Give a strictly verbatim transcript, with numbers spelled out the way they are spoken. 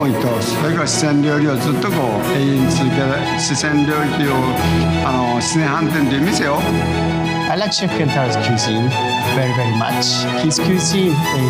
と、それから四川料理をずっとこう永遠に続ける四川料理をあの四川飯店という店を。 I like Chef Kentaro's cuisine very, very much. His cuisine